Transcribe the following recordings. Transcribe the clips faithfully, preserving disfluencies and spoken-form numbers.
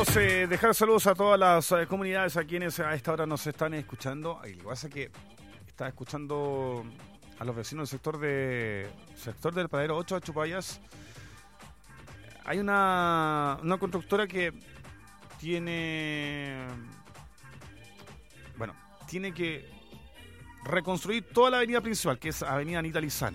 Eh, dejar saludos a todas las eh, comunidades a quienes a esta hora nos están escuchando. Y lo que pasa es que está escuchando a los vecinos del sector de sector del Paradero ocho de Chupayas. Hay una, una constructora que tiene bueno, tiene que reconstruir toda la avenida principal, que es Avenida Anita Lizana.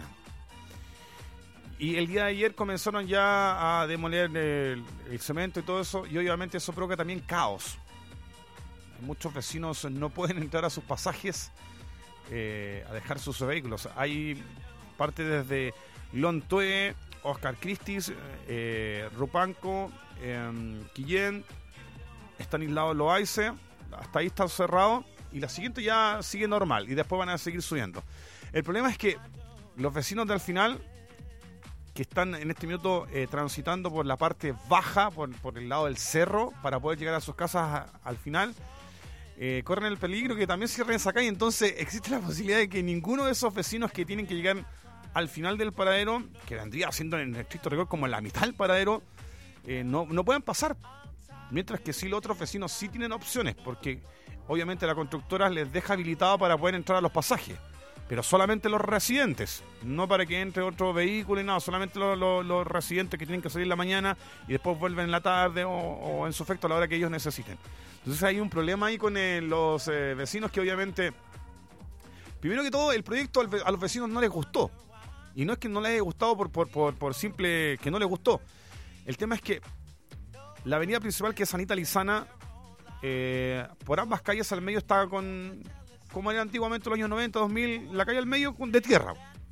Y el día de ayer comenzaron ya a demoler el, el cemento y todo eso, y obviamente eso provoca también caos. Muchos vecinos no pueden entrar a sus pasajes eh, a dejar sus vehículos. Hay parte desde Lontué, Oscar Cristis, eh, Rupanco, eh, Quillén, Estanislao Loaize, hasta ahí está cerrado, y la siguiente ya sigue normal, y después van a seguir subiendo. El problema es que los vecinos del final, que están en este minuto eh, transitando por la parte baja, por, por el lado del cerro, para poder llegar a sus casas a, al final, eh, corren el peligro que también cierren esa calle. Entonces existe la posibilidad de que ninguno de esos vecinos que tienen que llegar al final del paradero, que vendría siendo en estricto rigor como en la mitad del paradero, eh, no, no puedan pasar. Mientras que sí los otros vecinos sí tienen opciones, porque obviamente la constructora les deja habilitado para poder entrar a los pasajes. Pero solamente los residentes, no para que entre otro vehículo y nada, solamente los, los, los residentes que tienen que salir en la mañana y después vuelven en la tarde o, o en su efecto a la hora que ellos necesiten. Entonces hay un problema ahí con eh, los eh, vecinos que obviamente, primero que todo, el proyecto al, a los vecinos no les gustó. Y no es que no les haya gustado por, por, por, por simple que no les gustó. El tema es que la avenida principal, que es Anita Lizana, eh, por ambas calles al medio está con... como era antiguamente en los años noventa, dos mil, la calle al medio de tierra.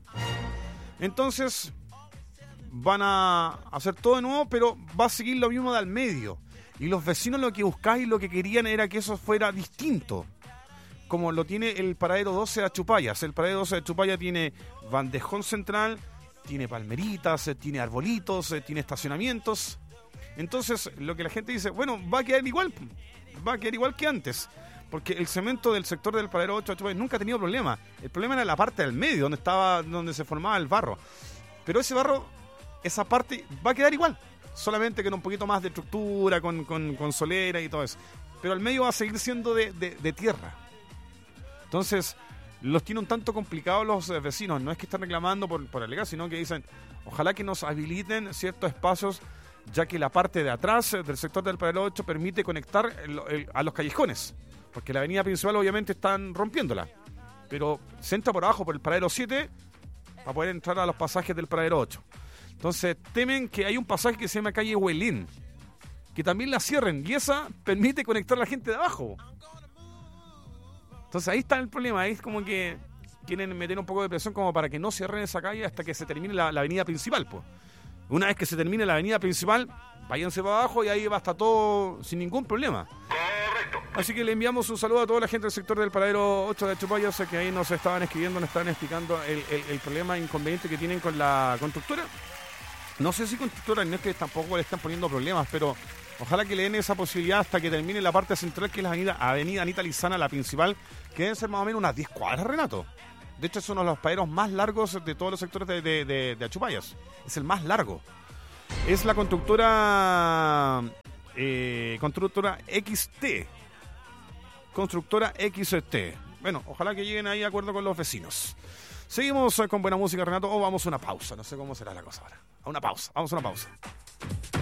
Entonces van a hacer todo de nuevo, pero va a seguir lo mismo de al medio. Y los vecinos lo que buscaban y lo que querían era que eso fuera distinto, como lo tiene el paradero doce de Chupayas. El paradero doce de Chupayas tiene bandejón central, tiene palmeritas, tiene arbolitos, tiene estacionamientos. Entonces lo que la gente dice, bueno, va a quedar igual, va a quedar igual que antes. Porque el cemento del sector del paradero ocho nunca ha tenido problema. El problema era la parte del medio, donde estaba, donde se formaba el barro. Pero ese barro, esa parte va a quedar igual. Solamente con un poquito más de estructura, con, con, con solera y todo eso. Pero el medio va a seguir siendo de, de, de tierra. Entonces, los tiene un tanto complicados los vecinos. No es que están reclamando por, por alegar, sino que dicen, ojalá que nos habiliten ciertos espacios, ya que la parte de atrás del sector del paradero ocho permite conectar el, el, a los callejones. Porque la avenida principal obviamente están rompiéndola. Pero se entra por abajo por el paradero siete para poder entrar a los pasajes del paradero ocho. Entonces temen que hay un pasaje que se llama calle Huelín, que también la cierren. Y esa permite conectar a la gente de abajo. Entonces ahí está el problema. Ahí es como que quieren meter un poco de presión como para que no cierren esa calle hasta que se termine la, la avenida principal. Pues. Una vez que se termine la avenida principal, váyanse para abajo y ahí va a estar todo sin ningún problema. Así que le enviamos un saludo a toda la gente del sector del paradero ocho de Chupayas, que ahí nos estaban escribiendo, nos estaban explicando el, el, el problema inconveniente que tienen con la constructora. No sé si constructora, no es que tampoco le están poniendo problemas, pero ojalá que le den esa posibilidad hasta que termine la parte central, que es la avenida, avenida Anita Lizana, la principal, que deben ser más o menos unas diez cuadras, Renato. De hecho, es uno de los paraderos más largos de todos los sectores de, de, de, de Chupayas. Es el más largo. Es la constructora, eh, constructora X T. Constructora X T. Bueno, ojalá que lleguen ahí de acuerdo con los vecinos. Seguimos con buena música, Renato, o vamos a una pausa. No sé cómo será la cosa ahora. A una pausa, vamos a una pausa.